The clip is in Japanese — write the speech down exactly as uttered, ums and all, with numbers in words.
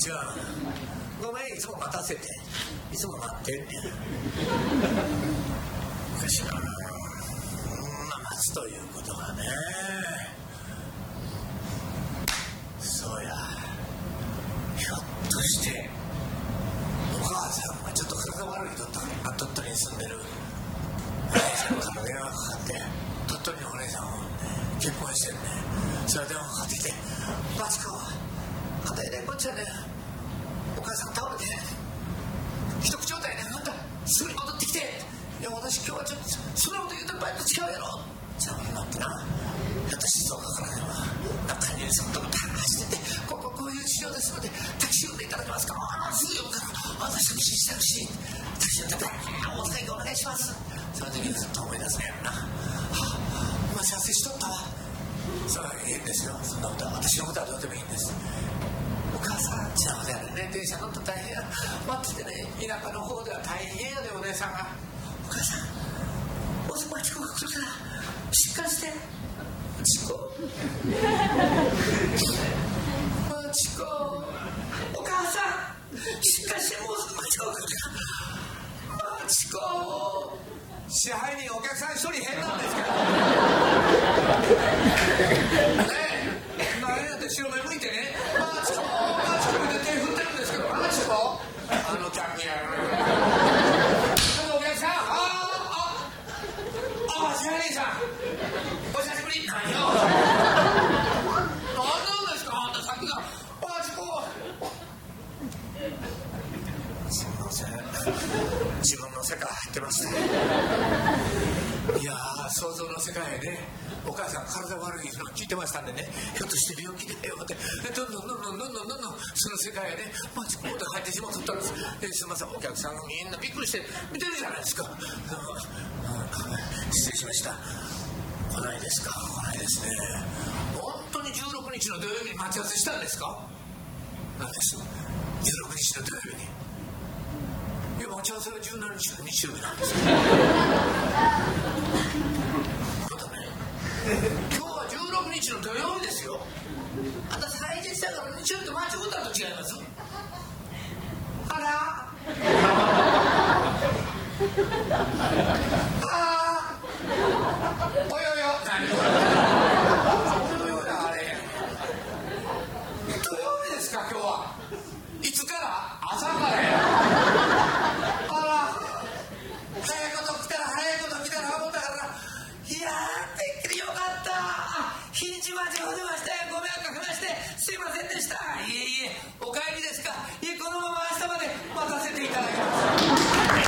違う、ごめんいつも待たせて、いつも待ってんねん。昔はそんな待つということがね。そうや、ひょっとしてお母さんがちょっと体悪いとったから鳥取に住んでるお姉さんから電話かかって、鳥取のお姉さんを、ね、結婚してんね。それ電話かかってきて、バチコ片入れこっちゃね、お母さん倒れて一口状態で、あんたすぐに戻ってきて、いや私今日はちょっとそんなこと言うとバイト違うやろ、じゃあ待ってな、ひょっと静岡から電話、中にそのとこ走ってて、こここういう事情ですのでタクシー呼んでいただけますか、ああすぐ呼ぶから、私タクシータクシータクシー呼んで大阪行お願いします。その時にずっと思い出すねやろな、はあ、待ち合わせしとったわ。それはいいんですよ、そんなことは私のことはどうでもいいんです。お母さん幸せやね、電車乗ったら大変や、待っててね、田舎の方では大変やで、お姉さんが。お母さん大阪マチコが来るからしっかりして、マチコマチコ、お母さんしっかりして、もうマチコが来るからマチコ。支配人お客さん一人変なんですけどねえ、何やって白目向いてね、マチコマチコで手振ってるんですけど、マチコあの客やるお客さん、ああああ支配人さんお久しぶり、何よ何なんですか、あんたさっきからマチコ。すみません、自分の世界入ってました。いやー、想像の世界へね、お母さん体悪いの聞いてましたんでね、ひょっとして病気でよって、どんどんどんどんどんどんどんどんその世界へね、マジコート入ってしまったんです。えすみません、お客さんがみんなびっくりして見てるじゃないですか。失礼しました。来ないですか、来ないですね。本当にじゅうろくにちの土曜日に待ち合わせしたんですか。何です、じゅうろくにちの土曜日に。いや、待ち合わせはじゅうしちにちの日曜日なんですよ。またね、今日はじゅうろくにちの土曜日ですよ。あんた再日だから日曜日と間違ったと違います。あらああおよよ、何およよだ、あれ土曜日ですか、今日はいつから、朝からや。早いこと来たら早いこと来たら思ったから、いやーてっきりよかった、日にちまちほでましたよ、ご迷惑かけましてすいませんでした。いえいえ、お帰りですか。いえ、このまま明日まで待たせていただきます。